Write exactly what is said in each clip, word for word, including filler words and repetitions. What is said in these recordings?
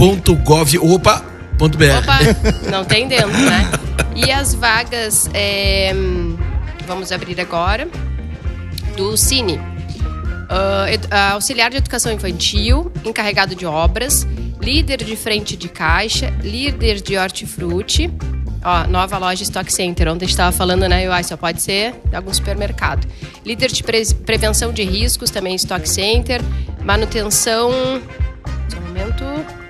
ponto gov, opa, ponto br. Opa, não tem dentro, né? E as vagas, é, vamos abrir agora, do Cine. Uh, auxiliar de educação infantil, encarregado de obras, líder de frente de caixa, líder de hortifruti. Ó, nova loja Stock Center, onde a gente estava falando, né? Eu, ah, só pode ser de algum supermercado. Líder de pre- prevenção de riscos, também Stock Center. Manutenção. Só um momento.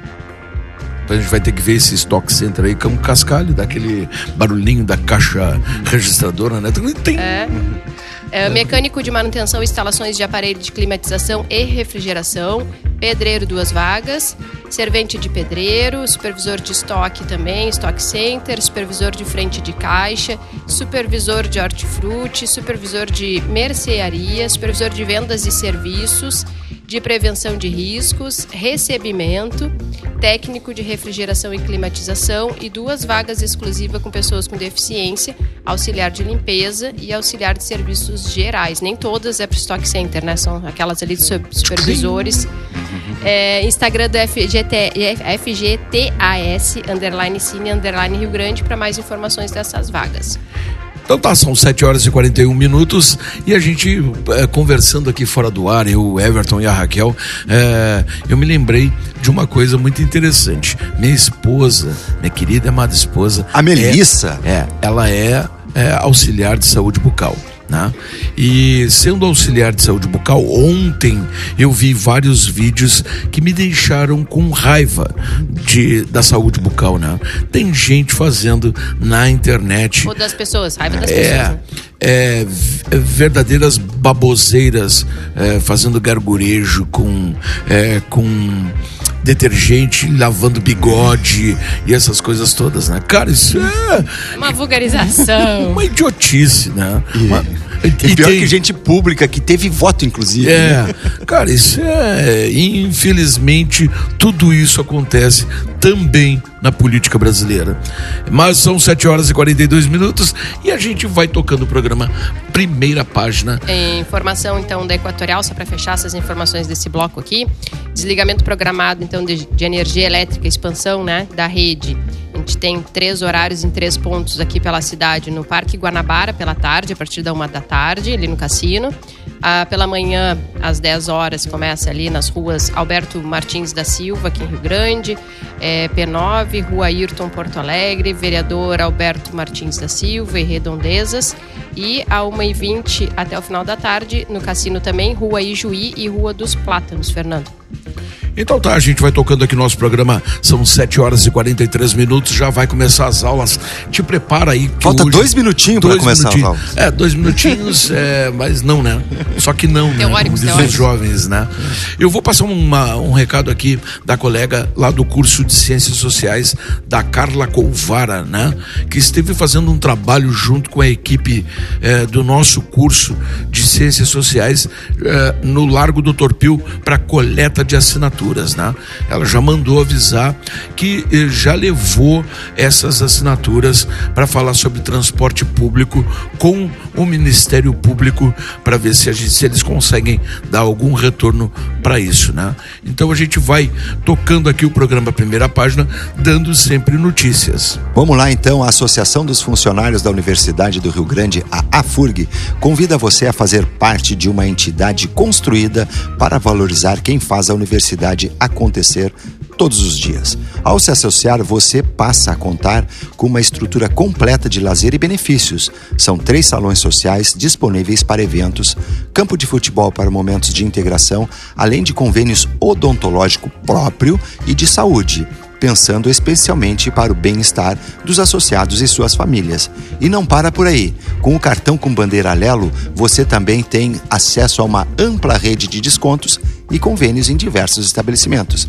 A gente vai ter que ver esse Stock Center aí com um cascalho, daquele barulhinho da caixa registradora, né? Tem. É. É, mecânico de manutenção, instalações de aparelho de climatização e refrigeração, pedreiro, duas vagas, servente de pedreiro, supervisor de estoque também, Stock Center, supervisor de frente de caixa, supervisor de hortifruti, supervisor de mercearia, supervisor de vendas e serviços, de prevenção de riscos, recebimento, técnico de refrigeração e climatização e duas vagas exclusivas com pessoas com deficiência, auxiliar de limpeza e auxiliar de serviços gerais. Nem todas é para o Stock Center, né? São aquelas ali de supervisores. É, Instagram do F G T, F G T A S, underline Cine, underline Rio Grande, para mais informações dessas vagas. Então tá, são sete horas e quarenta e um minutos e a gente é, conversando aqui fora do ar, eu, o Everton e a Raquel, é, eu me lembrei de uma coisa muito interessante. Minha esposa, minha querida e amada esposa, a Melissa, é, é ela é, é auxiliar de saúde bucal. Né? E sendo auxiliar de saúde bucal, ontem eu vi vários vídeos que me deixaram com raiva de, da saúde bucal, né? Tem gente fazendo na internet. Ou das pessoas, raiva das é, pessoas. Né? É, é, verdadeiras baboseiras, é, fazendo gargurejo com, é, com detergente, lavando bigode e essas coisas todas, né? Cara, isso é uma vulgarização, uma idiotice, né? E, uma, e, e pior tem... que gente pública que teve voto, inclusive. É, né? Cara, isso é, infelizmente, tudo isso acontece também na política brasileira. Mas são sete horas e quarenta e dois minutos e a gente vai tocando o programa Primeira Página. Informação então da Equatorial, só para fechar essas informações desse bloco aqui. Desligamento programado então de, de energia elétrica, expansão, né, da rede. A gente tem três horários em três pontos aqui pela cidade, no Parque Guanabara pela tarde, a partir da uma da tarde, ali no cassino. Ah, pela manhã, às dez horas, começa ali nas ruas Alberto Martins da Silva, aqui em Rio Grande, é, P nove, Rua Ayrton, Porto Alegre, Vereador Alberto Martins da Silva e Redondezas. E a uma e vinte até o final da tarde, no cassino também, Rua Ijuí e Rua dos Plátanos, Fernando. Então tá, a gente vai tocando aqui nosso programa, são sete horas e quarenta e três minutos, já vai começar as aulas, te prepara aí. Falta hoje, dois minutinhos para começar as aulas. É, dois minutinhos, é, mas não, né? Só que não, né? Como dizem os jovens, né? Eu vou passar uma, um recado aqui da colega lá do curso de Ciências Sociais, da Carla Colvara, né? Que esteve fazendo um trabalho junto com a equipe é, do nosso curso de Ciências Sociais é, no Largo do Torpil para coleta de assinaturas. Né? Ela já mandou avisar que eh, já levou essas assinaturas para falar sobre transporte público com o Ministério Público para ver se, a gente, se eles conseguem dar algum retorno para isso, né? Então a gente vai tocando aqui o programa Primeira Página, dando sempre notícias. Vamos lá então, a Associação dos Funcionários da Universidade do Rio Grande, a AFURG, convida você a fazer parte de uma entidade construída para valorizar quem faz a universidade acontecer todos os dias. Ao se associar, você passa a contar com uma estrutura completa de lazer e benefícios. São três salões sociais disponíveis para eventos, campo de futebol para momentos de integração, além de convênios odontológico próprio e de saúde, pensando especialmente para o bem-estar dos associados e suas famílias. E não para por aí. Com o cartão com bandeira Alelo, você também tem acesso a uma ampla rede de descontos e convênios em diversos estabelecimentos,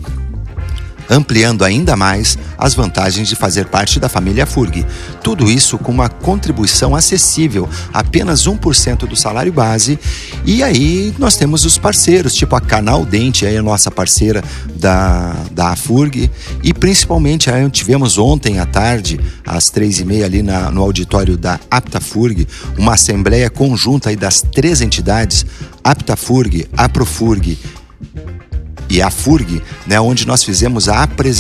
ampliando ainda mais as vantagens de fazer parte da família FURG. Tudo isso com uma contribuição acessível, apenas um por cento do salário base. E aí nós temos os parceiros, tipo a Canal Dente, aí a nossa parceira da, da FURG. E principalmente aí tivemos ontem à tarde, às três e meia, ali na, no auditório da AptaFURG, uma assembleia conjunta aí das três entidades, AptaFURG, AProFURG e a FURG, né, onde nós fizemos a apresentação